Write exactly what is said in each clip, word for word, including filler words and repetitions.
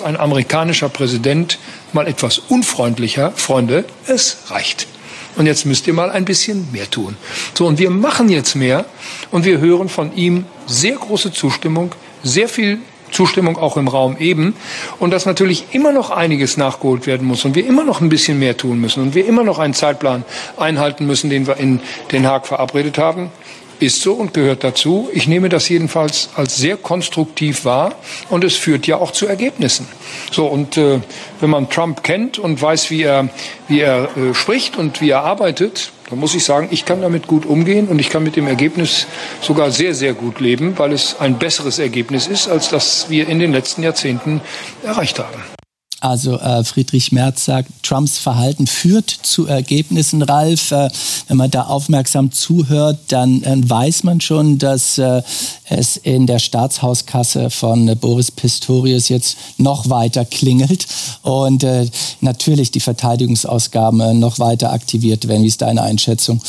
als ein amerikanischer Präsident mal etwas unfreundlicher, Freunde, es reicht. Und jetzt müsst ihr mal ein bisschen mehr tun. So, und wir machen jetzt mehr und wir hören von ihm sehr große Zustimmung, sehr viel Zustimmung auch im Raum eben. Und dass natürlich immer noch einiges nachgeholt werden muss und wir immer noch ein bisschen mehr tun müssen und wir immer noch einen Zeitplan einhalten müssen, den wir in Den Haag verabredet haben. Ist so und gehört dazu. Ich nehme das jedenfalls als sehr konstruktiv wahr und es führt ja auch zu Ergebnissen. So, und äh, wenn man Trump kennt und weiß, wie er, wie er äh, spricht und wie er arbeitet, dann muss ich sagen, ich kann damit gut umgehen und ich kann mit dem Ergebnis sogar sehr, sehr gut leben, weil es ein besseres Ergebnis ist, als das wir in den letzten Jahrzehnten erreicht haben. Also äh, Friedrich Merz sagt, Trumps Verhalten führt zu Ergebnissen. Ralf, äh, wenn man da aufmerksam zuhört, dann äh, weiß man schon, dass äh, es in der Staatshauskasse von äh, Boris Pistorius jetzt noch weiter klingelt und äh, natürlich die Verteidigungsausgaben äh, noch weiter aktiviert werden. Wie ist deine Einschätzung?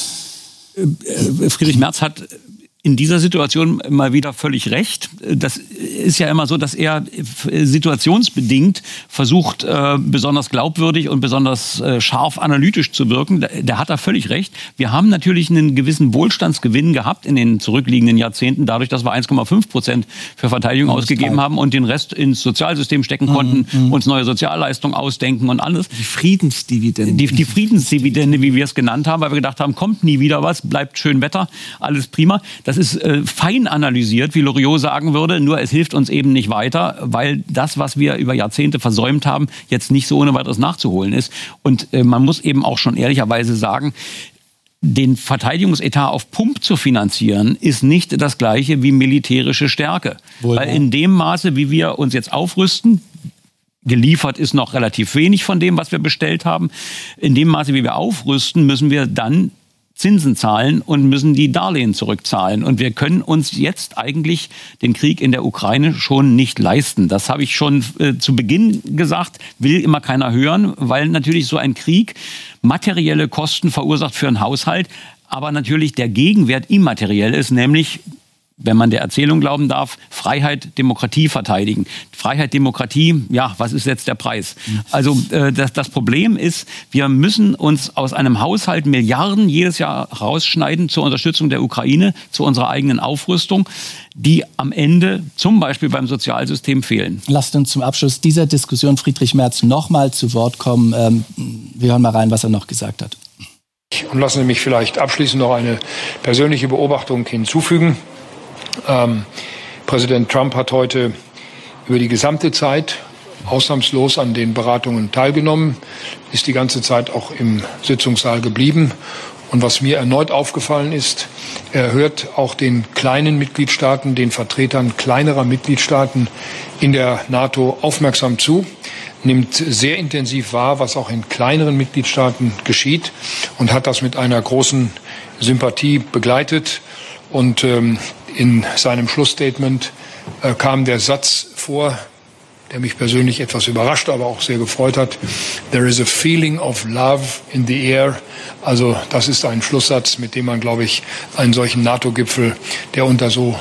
Friedrich Merz hat in dieser Situation mal wieder völlig recht. Das ist ja immer so, dass er situationsbedingt versucht, äh, besonders glaubwürdig und besonders äh, scharf analytisch zu wirken. Da, da hat er völlig recht. Wir haben natürlich einen gewissen Wohlstandsgewinn gehabt in den zurückliegenden Jahrzehnten, dadurch, dass wir eins Komma fünf Prozent für Verteidigung das ausgegeben haben und den Rest ins Sozialsystem stecken mhm, konnten, mhm. uns neue Sozialleistungen ausdenken und alles. Die Friedensdividende. Die, die Friedensdividende, wie wir es genannt haben, weil wir gedacht haben, kommt nie wieder was, bleibt schön Wetter, alles prima. Das ist äh, fein analysiert, wie Loriot sagen würde, nur es hilft uns eben nicht weiter, weil das, was wir über Jahrzehnte versäumt haben, jetzt nicht so ohne weiteres nachzuholen ist. Und äh, man muss eben auch schon ehrlicherweise sagen, den Verteidigungsetat auf Pump zu finanzieren, ist nicht das Gleiche wie militärische Stärke. Wohl, weil in dem Maße, wie wir uns jetzt aufrüsten, geliefert ist noch relativ wenig von dem, was wir bestellt haben, in dem Maße, wie wir aufrüsten, müssen wir dann Zinsen zahlen und müssen die Darlehen zurückzahlen. Und wir können uns jetzt eigentlich den Krieg in der Ukraine schon nicht leisten. Das habe ich schon äh, zu Beginn gesagt, will immer keiner hören, weil natürlich so ein Krieg materielle Kosten verursacht für einen Haushalt, aber natürlich der Gegenwert immateriell ist, nämlich, wenn man der Erzählung glauben darf, Freiheit, Demokratie verteidigen. Freiheit, Demokratie, ja, was ist jetzt der Preis? Also äh, das, das Problem ist, wir müssen uns aus einem Haushalt Milliarden jedes Jahr rausschneiden zur Unterstützung der Ukraine, zu unserer eigenen Aufrüstung, die am Ende zum Beispiel beim Sozialsystem fehlen. Lasst uns zum Abschluss dieser Diskussion Friedrich Merz noch mal zu Wort kommen. Ähm, wir hören mal rein, was er noch gesagt hat. Und lassen Sie mich vielleicht abschließend noch eine persönliche Beobachtung hinzufügen. Ähm, Präsident Trump hat heute über die gesamte Zeit ausnahmslos an den Beratungen teilgenommen, ist die ganze Zeit auch im Sitzungssaal geblieben. Und was mir erneut aufgefallen ist, er hört auch den kleinen Mitgliedstaaten, den Vertretern kleinerer Mitgliedstaaten in der NATO aufmerksam zu, nimmt sehr intensiv wahr, was auch in kleineren Mitgliedstaaten geschieht und hat das mit einer großen Sympathie begleitet. Und ähm, in seinem Schlussstatement äh, kam der Satz vor, der mich persönlich etwas überrascht, aber auch sehr gefreut hat. There is a feeling of love in the air. Also das ist ein Schlusssatz, mit dem man, glaube ich, einen solchen NATO-Gipfel, der unter so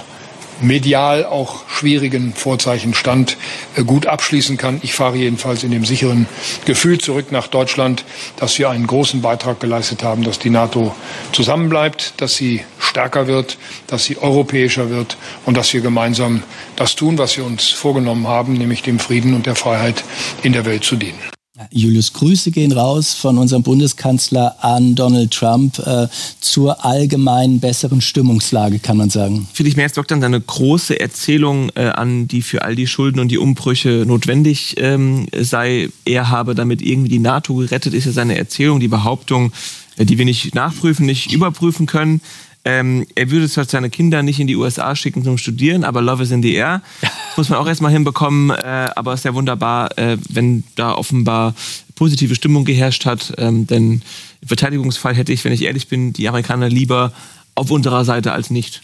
medial auch schwierigen Vorzeichen stand, gut abschließen kann. Ich fahre jedenfalls in dem sicheren Gefühl zurück nach Deutschland, dass wir einen großen Beitrag geleistet haben, dass die NATO zusammenbleibt, dass sie stärker wird, dass sie europäischer wird und dass wir gemeinsam das tun, was wir uns vorgenommen haben, nämlich dem Frieden und der Freiheit in der Welt zu dienen. Julius, Grüße gehen raus von unserem Bundeskanzler an Donald Trump äh, zur allgemeinen besseren Stimmungslage, kann man sagen. Friedrich Merz dockt dann eine große Erzählung äh, an, die für all die Schulden und die Umbrüche notwendig ähm, sei. Er habe damit irgendwie die NATO gerettet, ist ja seine Erzählung, die Behauptung, äh, die wir nicht nachprüfen, nicht überprüfen können. Ähm, er würde zwar seine Kinder nicht in die U S A schicken zum Studieren, aber Love is in the air. Das muss man auch erstmal hinbekommen. Äh, aber es ist ja wunderbar, äh, wenn da offenbar positive Stimmung geherrscht hat. Ähm, denn im Verteidigungsfall hätte ich, wenn ich ehrlich bin, die Amerikaner lieber auf unserer Seite als nicht.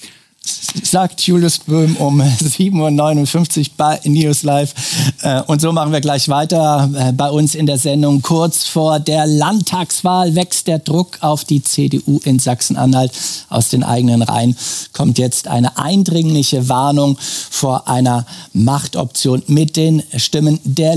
Sagt Julius Böhm um sieben Uhr neunundfünfzig bei News Live. Und so machen wir gleich weiter bei uns in der Sendung. Kurz vor der Landtagswahl wächst der Druck auf die C D U in Sachsen-Anhalt. Aus den eigenen Reihen kommt jetzt eine eindringliche Warnung vor einer Machtoption mit den Stimmen der